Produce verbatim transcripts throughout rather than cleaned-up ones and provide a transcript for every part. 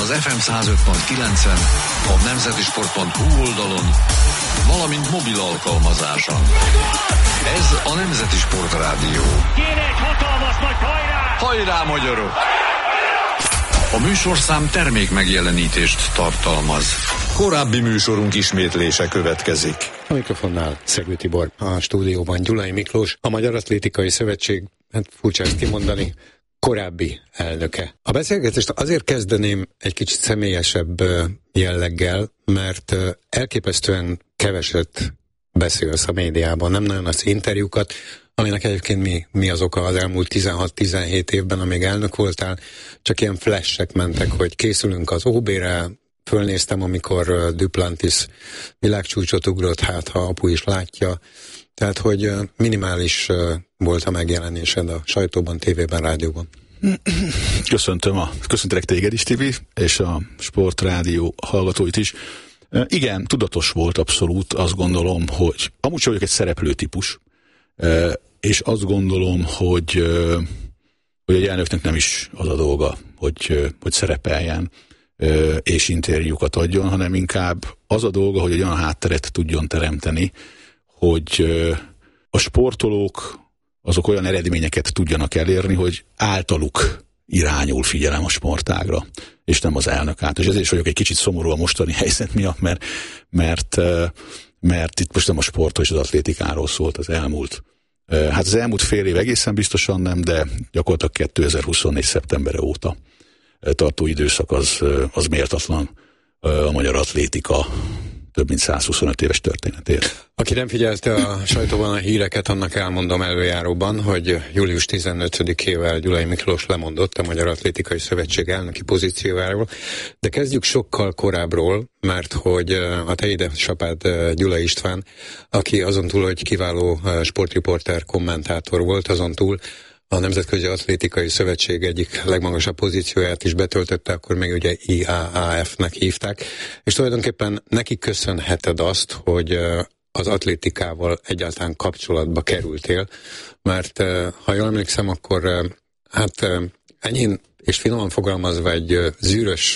az ef em száz öt pont kilencen, a nemzeti sport pont hu oldalon, valamint mobil alkalmazáson. Ez a Nemzeti Sport Rádió. Kéne egy hatalmas nagy hajrá! Hajrá, magyarok! A műsorszám termék megjelenítést tartalmaz. Korábbi műsorunk ismétlése következik. A mikrofonnál Szegő Tibor, a stúdióban Gyulai Miklós, a Magyar Atlétikai Szövetség, hát furcsa ezt kimondani, korábbi elnöke. A beszélgetést azért kezdeném egy kicsit személyesebb jelleggel, mert elképesztően keveset beszélsz a médiában, nem nagyon az interjúkat, aminek egyébként mi, mi az oka az elmúlt tizenhat-tizenhét évben, amíg elnök voltál, csak ilyen flashek mentek, hogy készülünk az ó bé-re, fölnéztem, amikor Duplantis világcsúcsot ugrott, hát ha apu is látja, tehát hogy minimális volt a megjelenésed a sajtóban, tévében, rádióban. Köszöntöm a, köszöntelek téged is, Tibi, és a Sportrádió hallgatóit is. Igen, tudatos volt abszolút, azt gondolom, hogy amúgy sem vagyok egy szereplő típus, és azt gondolom, hogy, hogy egy elnöknek nem is az a dolga, hogy, hogy szerepeljen és interjúkat adjon, hanem inkább az a dolga, hogy egy olyan hátteret tudjon teremteni, hogy a sportolók azok olyan eredményeket tudjanak elérni, hogy általuk irányul figyelem a sportágra, és nem az elnök át. És ezért is vagyok egy kicsit szomorú a mostani helyzet miatt, mert, mert, mert itt most nem a sportról és az atlétikáról szólt az elmúlt. Hát az elmúlt fél év egészen biztosan nem, de gyakorlatilag kétezer-huszonnégy szeptembere óta tartó időszak az, az méltatlan a magyar atlétika több mint százhuszonöt éves történetért. Aki nem figyelte a sajtóban a híreket, annak elmondom előjáróban, hogy július tizenötödikével Gyulai Miklós lemondott a Magyar Atlétikai Szövetség elnöki pozíciójáról, de kezdjük sokkal korábbról, mert hogy a te édesapád Gyulai István, aki azon túl, hogy kiváló sportriporter, kommentátor volt, azon túl a Nemzetközi Atlétikai Szövetség egyik legmagasabb pozícióját is betöltötte, akkor még ugye i á á ef-nek hívták, és tulajdonképpen neki köszönheted azt, hogy az atlétikával egyáltalán kapcsolatba kerültél, mert ha jól emlékszem, akkor hát enyhén és finoman fogalmazva egy zűrös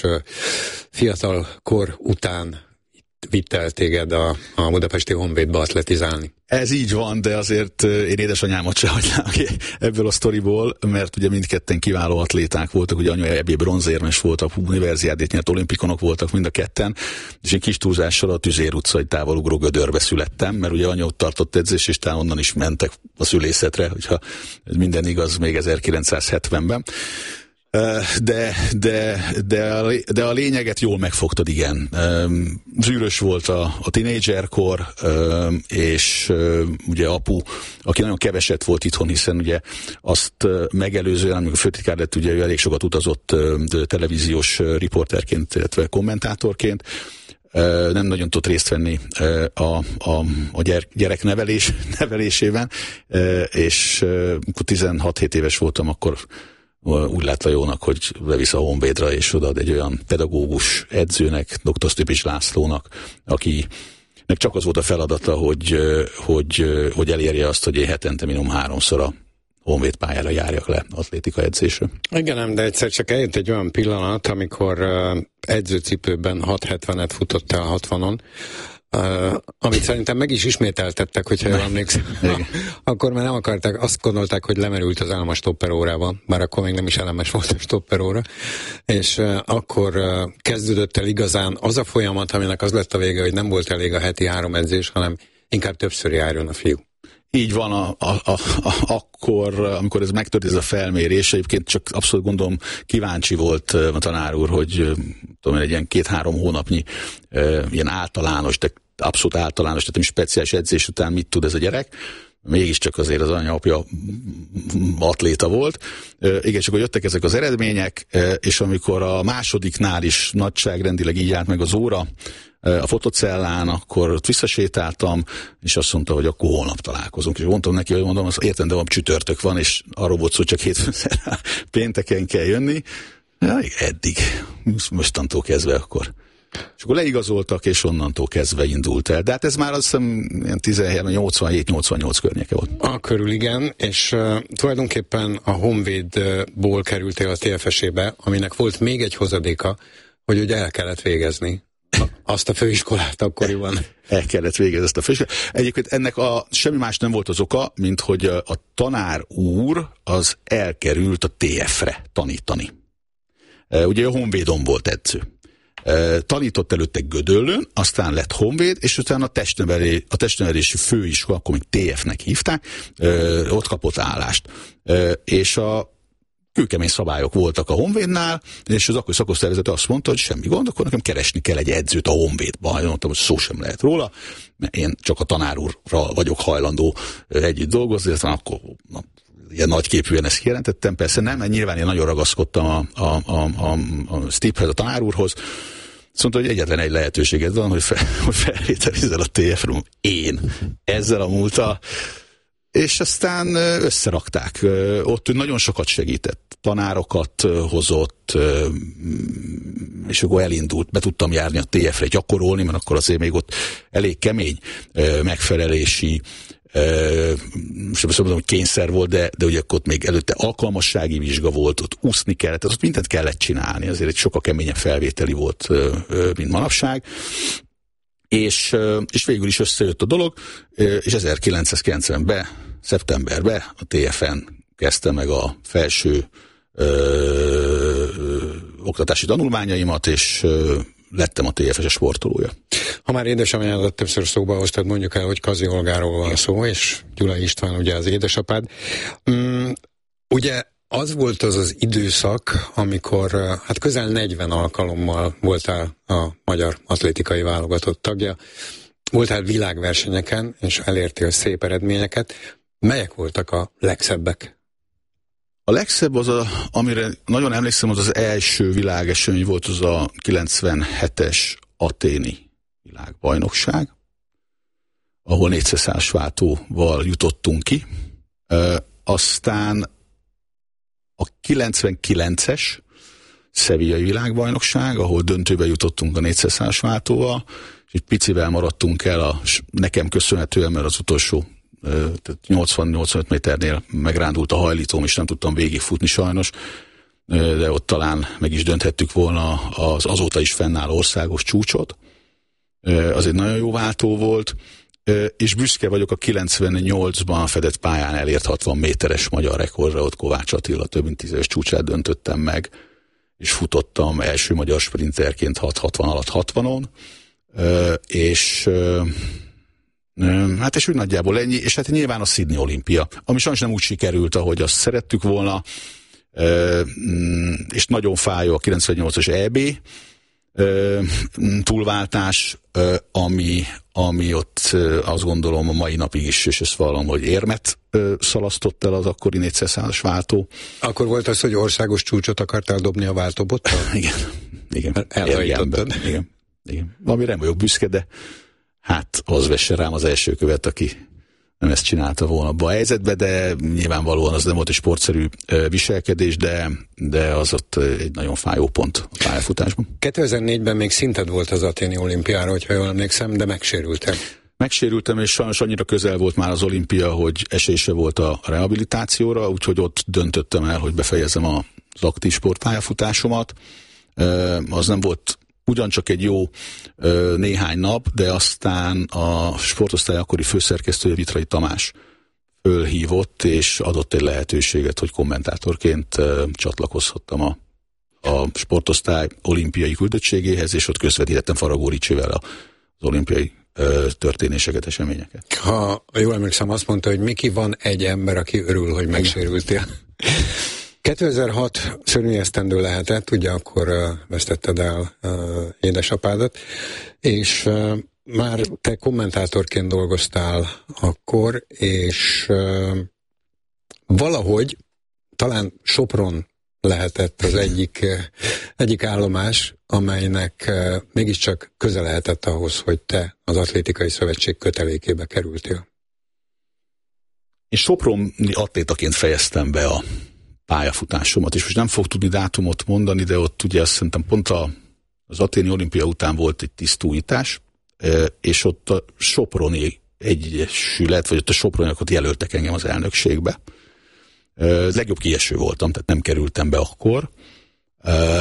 fiatal kor után vitt el téged a, a budapesti Honvédba atletizálni. Ez így van, de azért én édesanyámat se hagynám ki ebből a sztoriból, mert ugye mindketten kiváló atléták voltak, ugye anya ebbé bronzérmes volt, a universiádét nyert, olimpikonok voltak mind a ketten, és én kis túlzással a Tüzér utcai távolugró gödörbe születtem, mert ugye anya ott tartott edzés, és talán onnan is mentek a szülészetre, hogyha minden igaz, még ezerkilencszázhetvenben. De, de, de, a, de a lényeget jól megfogtad, igen. Zűrös volt a, a tinédzserkor, és ugye apu, aki nagyon keveset volt itthon, hiszen ugye azt megelőzően, amikor főtitkár lett, ugye ő elég sokat utazott televíziós riporterként, illetve kommentátorként, nem nagyon tudott részt venni a, a, a gyerek nevelés, nevelésében, és amikor tizenhat-hét éves voltam, akkor úgy látta jónak, hogy bevisz a Honvédra, és odaad egy olyan pedagógus edzőnek, dr. Sztüpics Lászlónak, akinek csak az volt a feladata, hogy, hogy, hogy elérje azt, hogy én hetente minimum háromszor a Honvéd pályára járjak le atlétika edzésre. Igen, nem, de egyszer csak eljött egy olyan pillanat, amikor edzőcipőben hat hetvenet futottál hatvanon, Uh, amit szerintem meg is ismételtettek, hogyha jól emlékszem. Akkor már nem akarták, azt gondolták, hogy lemerült az elem a stopperórával, bár akkor még nem is elemes volt a stopperóra, és uh, akkor uh, kezdődött el igazán az a folyamat, aminek az lett a vége, hogy nem volt elég a heti három edzés, hanem inkább többször járjon a fiú. Így van, a, a, a, a, akkor, amikor ez megtört, ez a felmérés, egyébként csak abszolút gondolom kíváncsi volt a tanár úr, hogy tudom, egy ilyen két-három hónapnyi ilyen általános, de abszolút általános, tehát nem speciális edzés után mit tud ez a gyerek, mégiscsak azért az anyapja atléta volt. Igen, csak hogy jöttek ezek az eredmények, és amikor a másodiknál is nagyságrendileg így állt meg az óra, a fotocellán, akkor ott visszasétáltam, és azt mondta, hogy akkor holnap találkozunk. És mondtam neki, hogy mondom, az értem, de van csütörtök van, és arról volt szó, csak hétfőn pénteken kell jönni. Ja, eddig. Mostantól kezdve akkor. És akkor leigazoltak, és onnantól kezdve indult el. De hát ez már azt hiszem tizenhét, nyolcvanhét nyolcvannyolc környéke volt. A körül igen, és uh, tulajdonképpen a Honvédból kerültél a té ef es-ébe, aminek volt még egy hozadéka, hogy ugye el kellett végezni azt a főiskolát akkoriban. El kellett végezni ezt a főiskolát. Egyébként ennek a semmi más nem volt az oka, mint hogy a tanár úr az elkerült a té ef-re tanítani. Ugye a Honvédon volt edző. Tanított előtte Gödöllőn, aztán lett honvéd, és utána a, testnevelé, a testnevelési főiskola, akkor még té ef-nek hívták, ott kapott állást. És a kőkemény szabályok voltak a Honvédnál, és az akkori szakosztályvezető azt mondta, hogy semmi gond, akkor nekem keresni kell egy edzőt a Honvédban. Én mondtam, hogy szó sem lehet róla, mert én csak a tanár úrral vagyok hajlandó együtt dolgozni, aztán akkor na, ilyen nagyképűen ezt kijelentettem. Persze nem, mert nyilván én nagyon ragaszkodtam a, a, a, a, a Steve-hez, a tanár úrhoz. Azt mondta, hogy egyetlen egy lehetőséged van, hogy, fel, hogy felvételizzel a té ef-ről. Én ezzel a múlttal. És aztán összerakták. Ott nagyon sokat segített. Tanárokat hozott, és akkor elindult. Be tudtam járni a té ef-re gyakorolni, mert akkor azért még ott elég kemény megfelelési, sem azt mondom, hogy kényszer volt, de, de ugye ott még előtte alkalmassági vizsga volt, ott úszni kellett, ott mindent kellett csinálni. Azért egy sokkal keményebb felvételi volt, mint manapság. És, és végül is összejött a dolog, és ezerkilencszázkilencvenben, szeptemberben a té ef-en kezdte meg a felső ö, ö, oktatási tanulmányaimat, és ö, lettem a té ef-es sportolója. Ha már édesanyádat többször szóba hoztad, mondjuk el, hogy Kazi Olgáról van szó, és Gyulai István ugye az édesapád. Mm, ugye az volt az az időszak, amikor hát közel negyven alkalommal voltál a magyar atlétikai válogatott tagja, voltál világversenyeken, és elértél szép eredményeket. Melyek voltak a legszebbek? A legszebb az, a, amire nagyon emlékszem, az az első világesemény volt, az a kilencvenhetes athéni világbajnokság, ahol négyszázas váltóval jutottunk ki. E, aztán a kilencvenkilences szevillai világbajnokság, ahol döntőbe jutottunk a négyszázas váltóval, és egy picivel maradtunk el, a, nekem köszönhetően, mert az utolsó nyolcvan-nyolcvanöt méternél megrándult a hajlítóm, és nem tudtam végigfutni sajnos, de ott talán meg is dönthettük volna az azóta is fennálló országos csúcsot. Az egy nagyon jó váltó volt, és büszke vagyok a kilencvennyolcban fedett pályán elért hatvan méteres magyar rekordra, ott Kovács Attila több mint tíz éves csúcsát döntöttem meg, és futottam első magyar sprinterként hat hatvan alatt hatvanon, és hát és úgy nagyjából ennyi, és hát nyilván a Sydney olimpia, ami sajnos nem úgy sikerült, ahogy azt szerettük volna, és nagyon fájó a kilencvennyolcas é bé túlváltás, ami, ami ott azt gondolom a mai napig is, és ezt vallom, hogy érmet szalasztott el az akkori négyszázas váltó. Akkor volt az, hogy országos csúcsot akartál dobni a váltóbottal? Igen, igen. Elhajítottad. Igen, igen. Amire nem vagyok büszke, de hát az vesse rám az első követ, aki nem ezt csinálta volna abba a helyzetbe, de nyilvánvalóan az nem volt egy sportszerű viselkedés, de, de az ott egy nagyon fájó pont a pályafutásban. kétezer-négyben még szinted volt az athéni olimpiára, hogyha jól emlékszem, de megsérültem. Megsérültem, és sajnos annyira közel volt már az olimpia, hogy esése volt a rehabilitációra, úgyhogy ott döntöttem el, hogy befejezem az aktív sportpályafutásomat. Az nem volt ugyancsak egy jó ö, néhány nap, de aztán a sportosztály akkori főszerkesztője, Vitrai Tamás fölhívott, és adott egy lehetőséget, hogy kommentátorként ö, csatlakozhattam a, a sportosztály olimpiai küldöttségéhez, és ott közvetítettem Faragó Ricsivel az olimpiai ö, történéseket, eseményeket. Ha jól emlékszem, azt mondta, hogy Miki, van egy ember, aki örül, hogy megsérültél. kétezer-hat szörnyű esztendő lehetett, ugye akkor uh, vesztetted el uh, édesapádat, és uh, már te kommentátorként dolgoztál akkor, és uh, valahogy talán Sopron lehetett az egyik, uh, egyik állomás, amelynek uh, mégiscsak köze lehetett ahhoz, hogy te az Atlétikai Szövetség kötelékébe kerültél. Én soproni atlétaként fejeztem be a pályafutásomat, és most nem fog tudni dátumot mondani, de ott ugye azt szerintem pont a, az athéni olimpia után volt egy tisztújítás, és ott a soproni egyesület, vagy ott a soproniakat jelöltek engem az elnökségbe. Legjobb kieső voltam, tehát nem kerültem be akkor,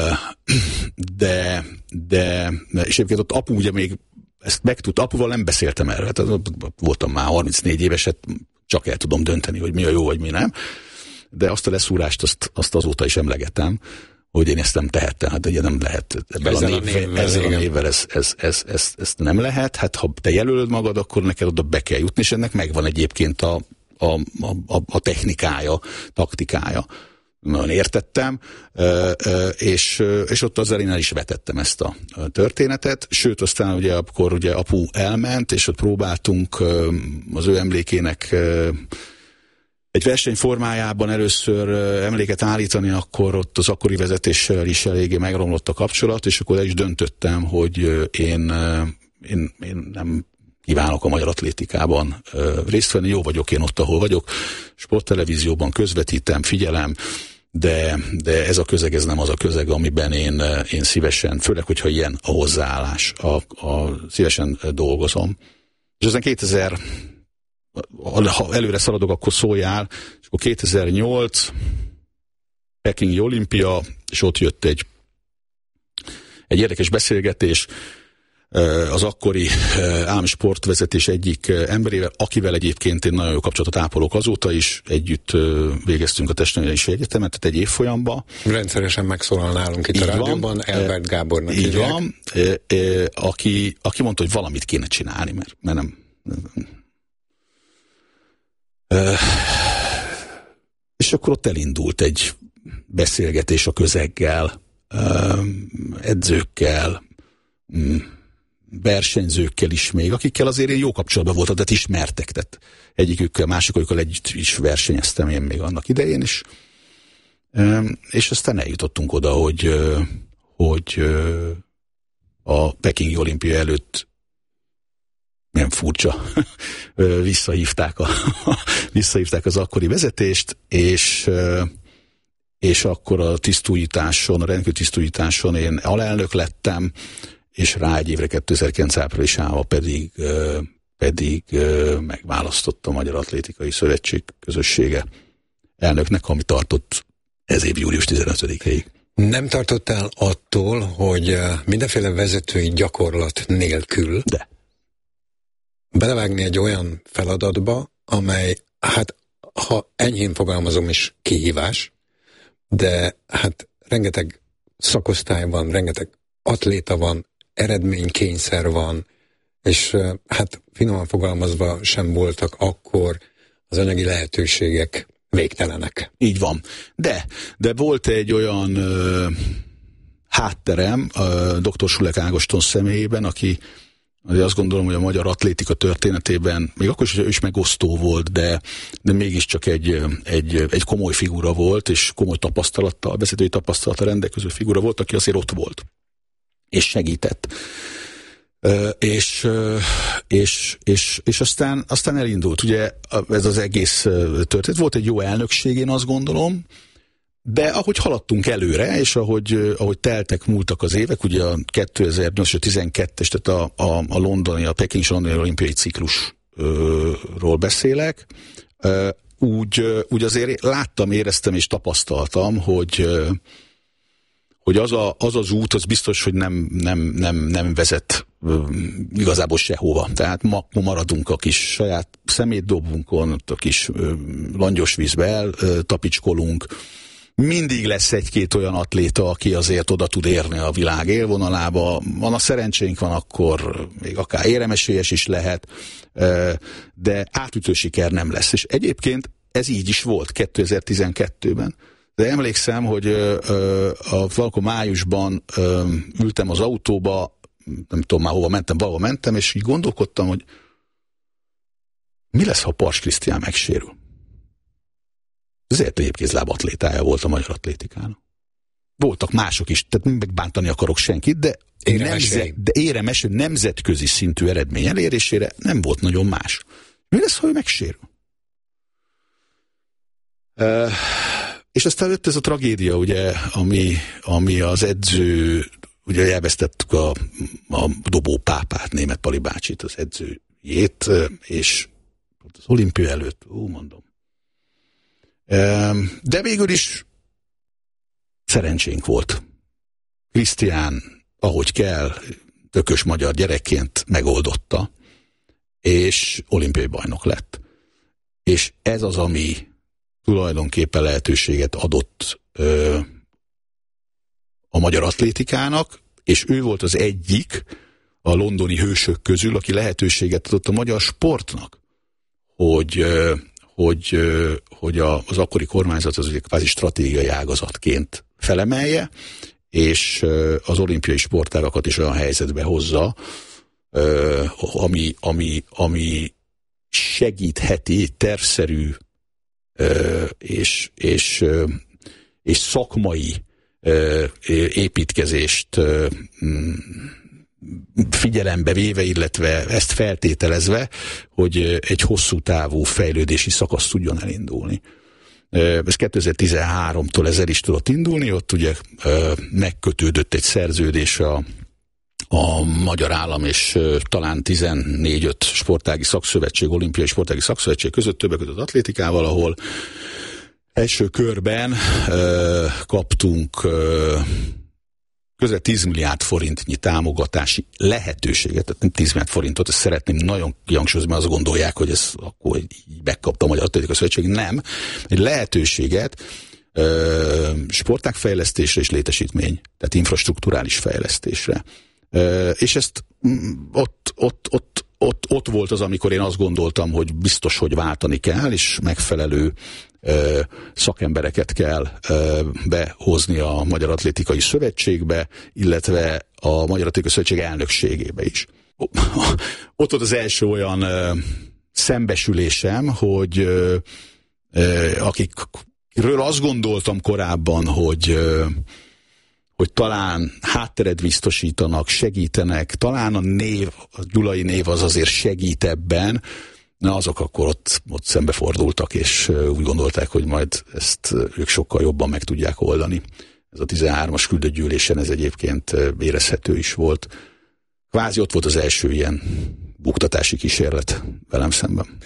de, de, és egyébként ott apu ugye még ezt megtudta, apuval nem beszéltem erről, hát voltam már harmincnégy éves, hát csak el tudom dönteni, hogy mi a jó, vagy mi nem, de azt a leszúrást, azt, azt azóta is emlegetem, hogy én ezt nem tehettem, hát ugye nem lehet ebben a, név, névvel, ezzel a névvel ez, ez, ez, ez, ez nem lehet, hát ha te jelölöd magad, akkor neked oda be kell jutni, és ennek megvan egyébként a, a, a, a technikája, taktikája. Nagyon értettem, és, és ott az elén el is vetettem ezt a történetet, sőt aztán ugye akkor ugye apu elment, és ott próbáltunk az ő emlékének egy verseny formájában először emléket állítani, akkor ott az akkori vezetéssel is eléggé megromlott a kapcsolat, és akkor el is döntöttem, hogy én, én, én nem kívánok a magyar atlétikában részt venni, jó vagyok én ott, ahol vagyok, sporttelevízióban közvetítem, figyelem, de, de ez a közeg, ez nem az a közeg, amiben én, én szívesen, főleg, hogyha ilyen a hozzáállás, a, a szívesen dolgozom. És aztán kétezer, ha előre szaladok, akkor szóljál, és akkor kétezer-nyolc Pekingi olimpia, és ott jött egy, egy érdekes beszélgetés az akkori állami sportvezetés egyik emberével, akivel egyébként én nagyon jó kapcsolatot ápolok azóta is, együtt végeztünk a Testnevelési Egyetemet, tehát egy évfolyamba. Rendszeresen megszólal nálunk itt így a rádióban, van, Elbert Gábornak így hívják. Van, aki, aki mondta, hogy valamit kéne csinálni, mert, mert nem... És akkor ott elindult egy beszélgetés a közeggel, edzőkkel, versenyzőkkel is még, akikkel azért én jó kapcsolatban voltam, tehát ismertek, tehát egyikükkel, másikokkal együtt is versenyeztem én még annak idején is. És aztán eljutottunk oda, hogy, hogy a Pekingi olimpia előtt nem furcsa, visszahívták, a, visszahívták az akkori vezetést, és, és akkor a tisztújításon, a rendkívüli tisztújításon én alelnök lettem, és rá egy évre kétezer-kilenc áprilisában pedig, pedig megválasztott a Magyar Atlétikai Szövetség közössége elnöknek, ami tartott ez év július tizenötödikéig. Nem tartottál attól, hogy mindenféle vezetői gyakorlat nélkül De. belevágni egy olyan feladatba, amely, hát ha enyhén fogalmazom is, kihívás, de hát rengeteg szakosztály van, rengeteg atléta van, eredménykényszer van, és hát finoman fogalmazva sem voltak akkor az anyagi lehetőségek végtelenek. Így van. De, de volt egy olyan ö, hátterem ö, dr. Sulek Ágoston személyében, aki azt gondolom, hogy a magyar atlétika történetében, még akkor is, is megosztó volt, de, de mégiscsak egy, egy, egy komoly figura volt, és komoly tapasztalattal, vezetői tapasztalattal rendelkező figura volt, aki azért ott volt, és segített. Uh, és, uh, és, és, és aztán, aztán elindult, ugye ez az egész történet. Volt egy jó elnökség, én azt gondolom, de ahogy haladtunk előre, és ahogy, ahogy teltek, múltak az évek, ugye a kétezer-tizenkettes, tehát a, a, a londoni, a pekingi londoni olimpiai ciklusról beszélek, úgy, úgy azért láttam, éreztem és tapasztaltam, hogy, hogy az, a, az az út, az biztos, hogy nem, nem, nem, nem vezet igazából sehova. Tehát ma maradunk a kis saját szemétdobunkon, a kis langyos vízbe eltapicskolunk. Mindig lesz egy-két olyan atléta, aki azért oda tud érni a világ élvonalába. Van a szerencsénk, van akkor még akár éremesélyes is lehet, de átütő siker nem lesz. És egyébként ez így is volt kétezer-tizenkettőben. De emlékszem, hogy a valakor májusban ültem az autóba, nem tudom már hova mentem, valahol mentem, és így gondolkodtam, hogy mi lesz, ha Pars Krisztián megsérül. Ezért egyébkézláb atlétája volt a magyar atlétikának. Voltak mások is, tehát megbántani akarok senkit, de, nemzet, de éremes, nemzetközi szintű eredmény elérésére nem volt nagyon más. Mi lesz, ha ő megsérül? Uh, és aztán jött ez a tragédia, ugye, ami, ami az edző, ugye elvesztettük a, a dobó pápát, Németh Pali bácsit, az edzőjét, és az olimpia előtt, ó, mondom. De végül is szerencsénk volt. Krisztián, ahogy kell, tökös magyar gyerekként megoldotta, és olimpiai bajnok lett. És ez az, ami tulajdonképpen lehetőséget adott ö, a magyar atlétikának, és ő volt az egyik a londoni hősök közül, aki lehetőséget adott a magyar sportnak, hogy, ö, hogy, ö, hogy a, az akkori kormányzat az ugye kvázi stratégiai ágazatként felemelje, és ö, az olimpiai sportágakat is olyan helyzetbe hozza, ö, ami, ami, ami segítheti tervszerű ö, és, és, ö, és szakmai ö, építkezést ö, figyelembe véve, illetve ezt feltételezve, hogy egy hosszú távú fejlődési szakasz tudjon elindulni. Ez kétezer-tizenháromtól ez el is tudott indulni, ott ugye megkötődött egy szerződés a, a Magyar Állam és talán tizennégy-öt sportági szakszövetség, olimpiai sportági szakszövetség között, többek között atlétikával, ahol első körben kaptunk közel tíz milliárd forintnyi támogatási lehetőséget, tehát nem tíz milliárd forintot, ezt szeretném nagyon kihangsúlyozni, mert azt gondolják, hogy ez akkor így megkapta a Magyar Atlétikai Szövetség. Nem. Egy lehetőséget ö, sportágfejlesztésre és létesítmény, tehát infrastrukturális fejlesztésre. Ö, és ezt ott, ott, ott, ott, ott volt az, amikor én azt gondoltam, hogy biztos, hogy váltani kell, és megfelelő ö, szakembereket kell ö, behozni a Magyar Atlétikai Szövetségbe, illetve a Magyar Atlétikai Szövetség elnökségébe is. Ott volt az első olyan ö, szembesülésem, hogy ö, ö, akikről azt gondoltam korábban, hogy ö, hogy talán hátteret biztosítanak, segítenek, talán a név, a Gyulai név az azért segít ebben, na azok akkor ott, ott szembefordultak, és úgy gondolták, hogy majd ezt ők sokkal jobban meg tudják oldani. Ez a tizenhármas küldőgyűlésen ez egyébként érezhető is volt. Kvázi ott volt az első ilyen buktatási kísérlet velem szemben.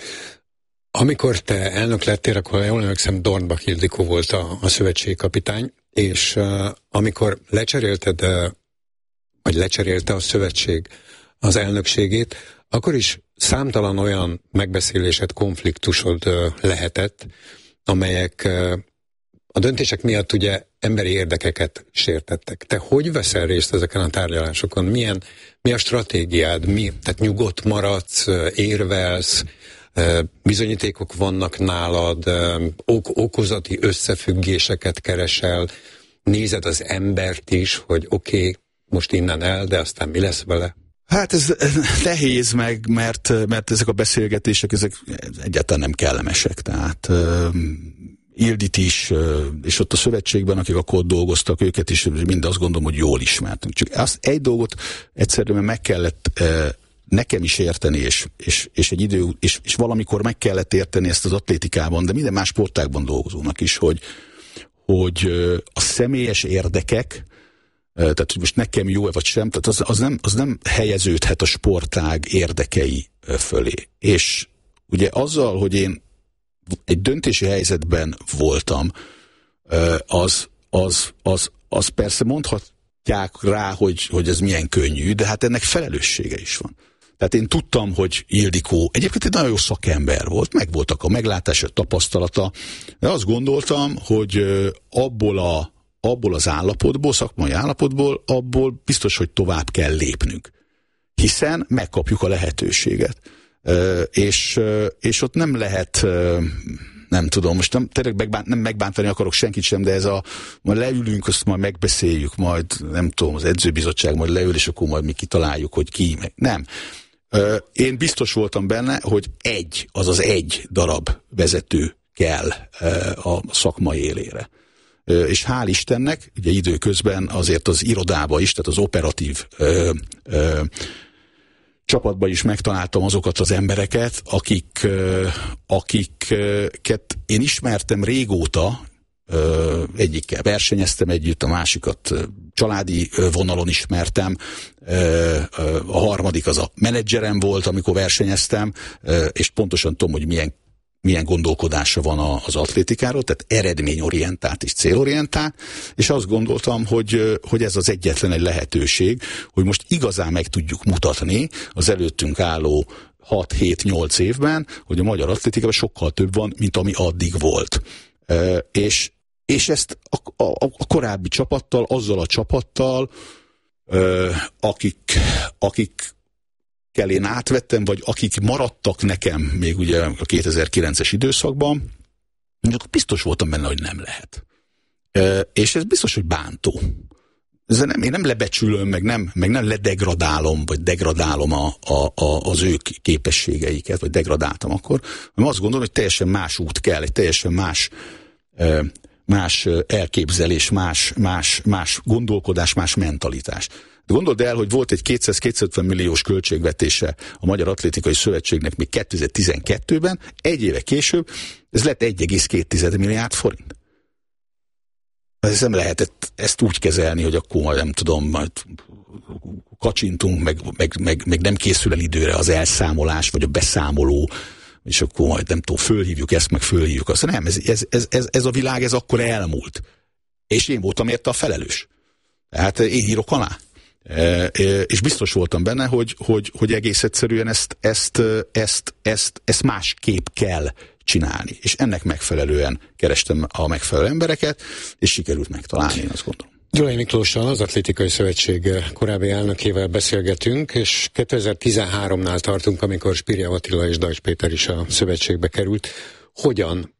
Amikor te elnök lettél, akkor jól emlékszem, Dornbach Ildikó volt a, a szövetségkapitány, és uh, amikor lecserélted, uh, vagy lecserélte a szövetség az elnökségét, akkor is számtalan olyan megbeszélésed, konfliktusod uh, lehetett, amelyek uh, a döntések miatt ugye emberi érdekeket sértettek. Te hogy veszel részt ezeken a tárgyalásokon? Milyen, mi a stratégiád? Mi? Tehát nyugodt maradsz, érvelsz, bizonyítékok vannak nálad, ok- okozati összefüggéseket keresel, nézed az embert is, hogy oké, okay, most innen el, de aztán mi lesz vele? Hát ez nehéz meg, mert, mert ezek a beszélgetések ezek egyáltalán nem kellemesek. Tehát uh, Ildit is, uh, és ott a szövetségben, akik akkor dolgoztak, őket is mind azt gondolom, hogy jól ismertünk. Csak azt egy dolgot egyszerűen meg kellett uh, nekem is érteni, és, és, és egy idő, és, és valamikor meg kellett érteni ezt az atlétikában, de minden más sportágban dolgozónak is, hogy, hogy a személyes érdekek, tehát hogy most nekem jó-e vagy sem, tehát az, az, nem, az nem helyeződhet a sportág érdekei fölé. És ugye azzal, hogy én egy döntési helyzetben voltam, az, az, az, az persze mondhatják rá, hogy, hogy ez milyen könnyű, de hát ennek felelőssége is van. Tehát én tudtam, hogy Ildikó egyébként egy nagyon jó szakember volt, meg voltak a meglátása, a tapasztalata, de azt gondoltam, hogy abból, a, abból az állapotból, szakmai állapotból, abból biztos, hogy tovább kell lépnünk. Hiszen megkapjuk a lehetőséget. És, és ott nem lehet, nem tudom, most nem, tényleg megbánt, nem megbántani akarok senkit sem, de ez a, majd leülünk, azt majd megbeszéljük, majd nem tudom, az edzőbizottság majd leül, és akkor majd mi kitaláljuk, hogy ki, meg nem. Én biztos voltam benne, hogy egy, azaz egy darab vezető kell a szakmai élére. És hál' Istennek, ugye időközben azért az irodába is, tehát az operatív ö, ö, csapatban is megtaláltam azokat az embereket, akik, ö, akiket én ismertem régóta, ö, egyikkel versenyeztem együtt, a másikat családi vonalon ismertem, a harmadik az a menedzserem volt, amikor versenyeztem, és pontosan tudom, hogy milyen milyen gondolkodása van az atlétikáról, tehát eredményorientált és célorientált, és azt gondoltam, hogy, hogy ez az egyetlen egy lehetőség, hogy most igazán meg tudjuk mutatni az előttünk álló hat-hét-nyolc évben, hogy a magyar atlétikában sokkal több van, mint ami addig volt. E, és, és ezt a, a, a korábbi csapattal, azzal a csapattal, e, akik, akik kell én átvettem, vagy akik maradtak nekem még ugye a kétezer-kilences időszakban, biztos voltam benne, hogy nem lehet. E, és ez biztos, hogy bántó. Ez nem, én nem lebecsülöm, meg nem, meg nem ledegradálom, vagy degradálom a, a, a, az ő képességeiket, vagy degradáltam akkor, hanem azt gondolom, hogy teljesen más út kell, egy teljesen más, más elképzelés, más, más, más gondolkodás, más mentalitás. De gondold el, hogy volt egy kétszáz-kétszázötven milliós költségvetése a Magyar Atlétikai Szövetségnek még kétezer-tizenkettőben, egy éve később ez lett egy egész két milliárd forint. Ez nem lehetett ezt úgy kezelni, hogy akkor majd nem tudom, majd kacsintunk, meg, meg, meg, meg nem készül el időre az elszámolás, vagy a beszámoló, és akkor majd nem tudom, fölhívjuk ezt, meg fölhívjuk azt. Nem, ez, ez, ez, ez, ez a világ, ez akkor elmúlt. És én voltam érte a felelős. Tehát én írok alá. E, és biztos voltam benne, hogy, hogy, hogy egész egyszerűen ezt, ezt, ezt, ezt, ezt másképp kell csinálni. És ennek megfelelően kerestem a megfelelő embereket, és sikerült megtalálni, én azt gondolom. Gyulai Miklóssal, az Atlétikai Szövetség korábbi elnökével beszélgetünk, és kétezer-tizenháromnál tartunk, amikor Spirjev Attila és Dajcs Péter is a szövetségbe került. Hogyan,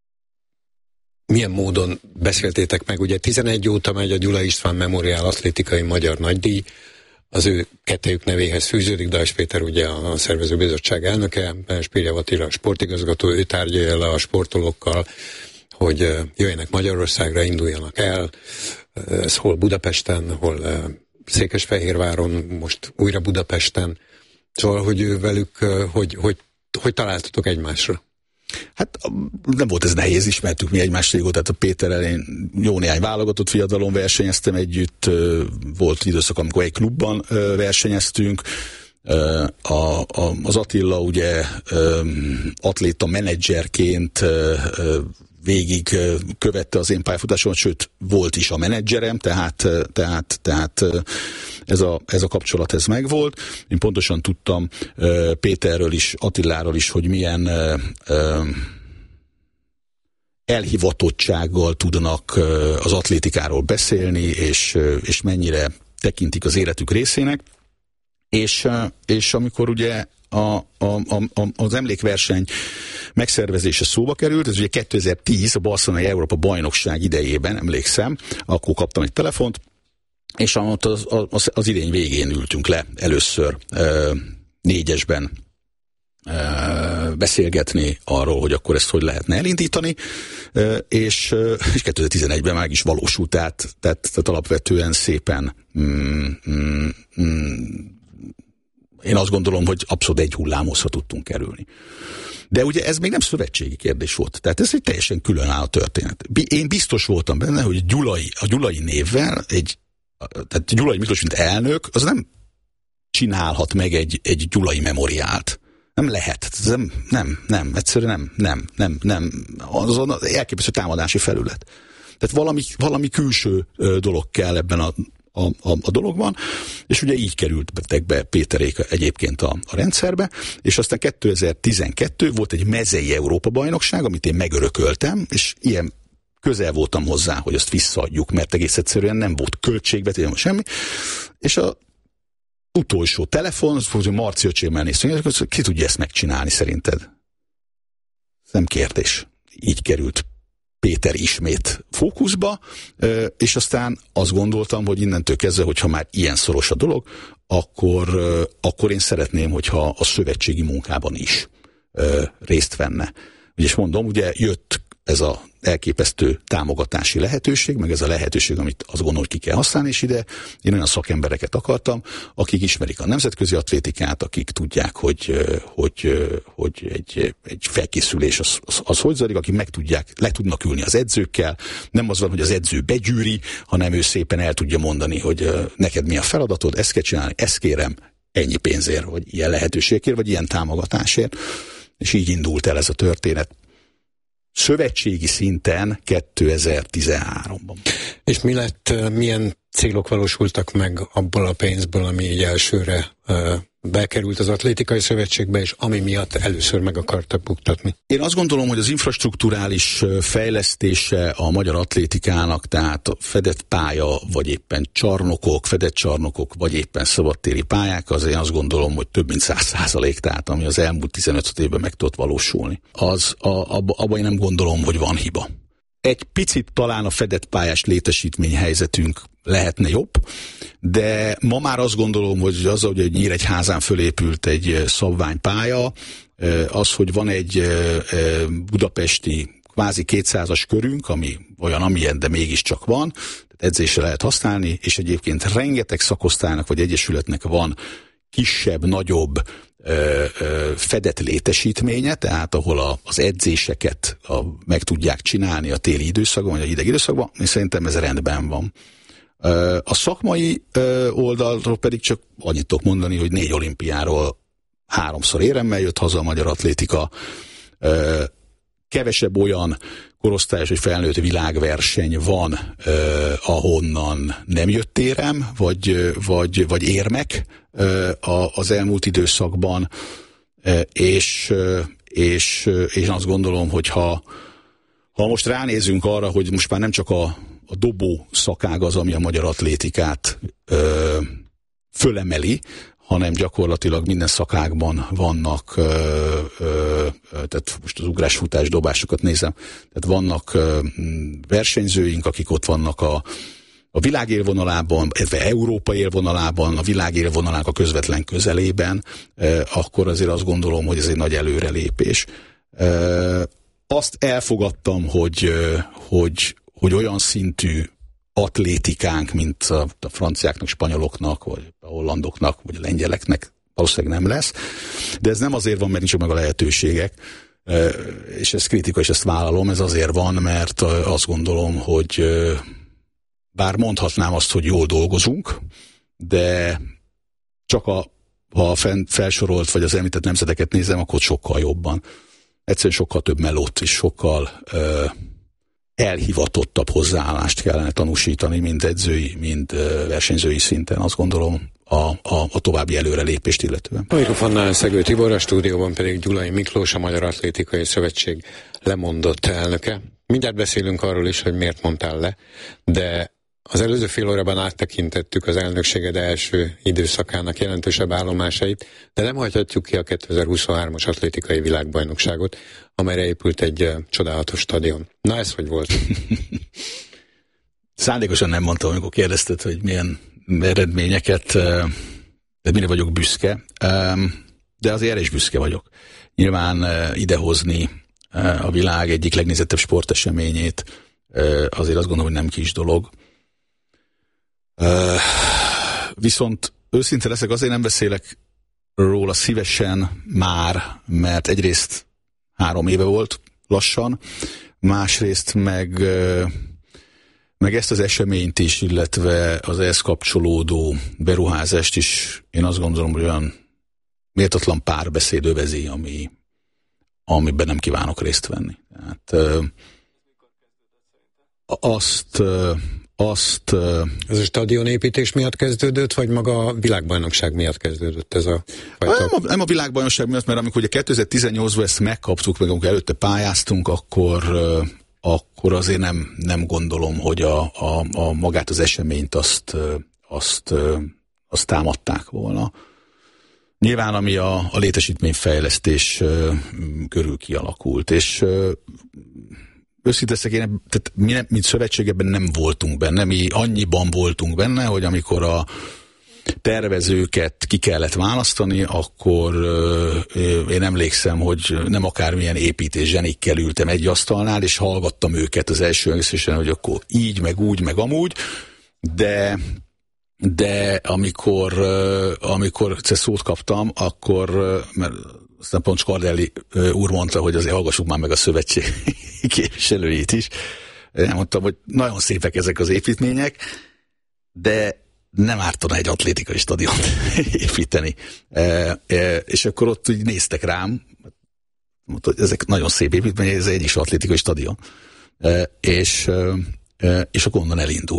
milyen módon beszéltétek meg? Ugye tizenegy óta megy a Gyulai István Memoriál Atlétikai Magyar Nagydíj, az ő kettejük nevéhez fűződik, Dajcs Péter ugye a szervezőbizottság elnöke, Spirjev Attila a sportigazgató, ő tárgyalja le a sportolókkal, hogy jöjjenek Magyarországra, induljanak el, ez hol Budapesten, hol Székesfehérváron, most újra Budapesten. Szóval, hogy ő velük, hogy, hogy, hogy találtatok egymásra? Hát nem volt ez nehéz, ismertük mi egymást régóta, tehát a Péterrel én jó néhány válogatott fiatalon versenyeztem együtt, volt időszak, amikor egy klubban versenyeztünk, a, a, az Attila ugye atléta menedzserként végig követte az én pályafutásomat, sőt, volt is a menedzserem, tehát, tehát, tehát ez, a, ez a kapcsolat ez megvolt. Én pontosan tudtam Péterről is, Attiláról is, hogy milyen elhivatottsággal tudnak az atlétikáról beszélni, és, és mennyire tekintik az életük részének. És, és amikor ugye a, a, a, az emlékverseny megszervezése szóba került, ez ugye kétezer-tíz a Barcelonai Európa bajnokság idejében, emlékszem, akkor kaptam egy telefont, és az, az, az idény végén ültünk le először négyesben beszélgetni arról, hogy akkor ezt hogy lehetne elindítani, és, és kétezer-tizenegyben meg is valósult, tehát, tehát, tehát alapvetően szépen mm, mm, mm, én azt gondolom, hogy abszolút egy hullámhozra tudtunk kerülni. De ugye ez még nem szövetségi kérdés volt. Tehát ez egy teljesen különálló történet. Én biztos voltam benne, hogy Gyulai, a Gyulai névvel, egy, tehát Gyulai Miklós, mint elnök, az nem csinálhat meg egy, egy Gyulai memoriált. Nem lehet. Ez nem, nem, nem, egyszerűen nem, nem, nem, nem. Az az elképesztő támadási felület. Tehát valami, valami külső dolog kell ebben a A, a, a dologban, és ugye így kerültek be Péterék egyébként a, a rendszerbe, és aztán kétezer-tizenkettő volt egy mezei Európa-bajnokság, amit én megörököltem, és ilyen közel voltam hozzá, hogy azt visszaadjuk, mert egész egyszerűen nem volt költségvetés, semmi, és a utolsó telefon, az hogy Marci öcsémmel néztünk, hogy ki tudja ezt megcsinálni szerinted? Nem kérdés. Így került Péter ismét fókuszba, és aztán azt gondoltam, hogy innentől kezdve, hogyha már ilyen szoros a dolog, akkor, akkor én szeretném, hogyha a szövetségi munkában is részt venne. És mondom, ugye jött ez az elképesztő támogatási lehetőség, meg ez a lehetőség, amit azt gondolom, hogy ki kell használni, és ide én olyan szakembereket akartam, akik ismerik a nemzetközi atlétikát, akik tudják, hogy, hogy, hogy egy, egy felkészülés az, az, az hogy zajlik, akik meg tudják, le tudnak ülni az edzőkkel, nem az van, hogy az edző begyűri, hanem ő szépen el tudja mondani, hogy neked mi a feladatod, ezt kell csinálni, ezt kérem, ennyi pénzért, vagy ilyen lehetőségért, vagy ilyen támogatásért. és így indult el ez a történet. Szövetségi szinten kétezer-tizenháromban. És mi lett, milyen célok valósultak meg abból a pénzből, ami így elsőre uh, bekerült az atlétikai szövetségbe, és ami miatt először meg akartak buktatni? Én azt gondolom, hogy az infrastrukturális fejlesztése a magyar atlétikának, tehát a fedett pálya, vagy éppen csarnokok, fedett csarnokok, vagy éppen szabadtéri pályák, az én azt gondolom, hogy több mint száz százalék, tehát ami az elmúlt tizenöt évben meg tudott valósulni. Az, a, abba, abba én nem gondolom, hogy van hiba. Egy picit talán a fedett pályás létesítmény helyzetünk lehetne jobb, de ma már azt gondolom, hogy az, hogy egy Nyíregyházán fölépült egy szabványpálya, az, hogy van egy budapesti kvázi kétszázas körünk, ami olyan, amilyen, de mégiscsak van, tehát edzésre lehet használni, és egyébként rengeteg szakosztálynak vagy egyesületnek van kisebb, nagyobb Ö, ö, fedett létesítménye, tehát ahol a, az edzéseket a, meg tudják csinálni a téli időszakban, vagy a hideg időszakban, és szerintem ez rendben van. Ö, a szakmai ö, oldalról pedig csak annyit tudok mondani, hogy négy olimpiáról háromszor éremmel jött haza a magyar atlétika, ö, kevesebb olyan korosztályos vagy felnőtt világverseny van, eh, ahonnan nem jött érem, vagy, vagy, vagy érmek eh, az elmúlt időszakban, eh, és, eh, és, és azt gondolom, hogy ha, ha most ránézünk arra, hogy most már nem csak a, a dobó szakág az, ami a magyar atlétikát eh, fölemeli, hanem gyakorlatilag minden szakágban vannak, ö, ö, tehát most az ugrásfutás dobásokat nézem, tehát vannak ö, versenyzőink, akik ott vannak a, a világ élvonalában, illetve Európa élvonalában, a világ élvonalának a közvetlen közelében, ö, akkor azért azt gondolom, hogy ez egy nagy előrelépés. Ö, azt elfogadtam, hogy, ö, hogy, hogy olyan szintű atlétikánk, mint a, a franciáknak, spanyoloknak, vagy a hollandoknak, vagy a lengyeleknek valószínűleg nem lesz. De ez nem azért van, mert nincs meg a lehetőségek, és ez kritika, és ezt vállalom, ez azért van, mert azt gondolom, hogy bár mondhatnám azt, hogy jól dolgozunk, de csak a, ha a felsorolt, vagy az említett nemzeteket nézem, akkor sokkal jobban. Egyszerűen sokkal több melót és sokkal elhivatottabb hozzáállást kellene tanúsítani, mind edzői, mind versenyzői szinten, azt gondolom, a, a, a további előrelépést illetően. A mikrofonnál Szegő Tibor, a stúdióban pedig Gyulai Miklós, a Magyar Atlétikai Szövetség lemondott elnöke. Mindjárt beszélünk arról is, hogy miért mondtál le, de az előző fél órában áttekintettük az elnökséged első időszakának jelentősebb állomásait, de nem hagyhatjuk ki a kétezer-huszonhármas atlétikai világbajnokságot, amelyre épült egy uh, csodálatos stadion. Na, ez hogy volt? Szándékosan nem mondtam, amikor kérdezted, hogy milyen eredményeket, uh, de mire vagyok büszke, um, de azért erre is büszke vagyok. Nyilván uh, idehozni uh, a világ egyik legnézettebb sporteseményét, uh, azért azt gondolom, hogy nem kis dolog. Uh, viszont őszinte leszek, azért nem beszélek róla szívesen már, mert egyrészt három éve volt lassan, másrészt meg, uh, meg ezt az eseményt is, illetve az ehhez kapcsolódó beruházást is, én azt gondolom, hogy olyan méltatlan párbeszéd övezi, ami, amiben nem kívánok részt venni. Tehát, uh, azt... Uh, Azt, ez a stadionépítés miatt kezdődött, vagy maga a világbajnokság miatt kezdődött ez a fajta? Nem a, nem a világbajnokság miatt, mert amikor ugye kétezer-tizennyolcban ezt megkaptuk, meg amikor előtte pályáztunk, akkor, akkor azért nem, nem gondolom, hogy a, a, a magát az eseményt azt, azt, azt támadták volna. Nyilván, ami a, a létesítményfejlesztés körül kialakult, és őszinteszek, én, tehát mi, nem, mint szövetség ebben nem voltunk benne, mi annyiban voltunk benne, hogy amikor a tervezőket ki kellett választani, akkor euh, én emlékszem, hogy nem akármilyen építés zsenikkel ültem egy asztalnál, és hallgattam őket az első összesen, hogy akkor így, meg úgy, meg amúgy, de de amikor, amikor szót kaptam, akkor, mert aztán pont Skardelli úr mondta, hogy azért hallgassuk már meg a szövetség képviselőjét is. Én mondtam, hogy nagyon szépek ezek az építmények, de nem ártana egy atlétikai stadiont építeni. E, e, és akkor ott úgy néztek rám, mondta, hogy ezek nagyon szép építmények, ez egy is atlétikai stadion. És, és akkor onnan elindul.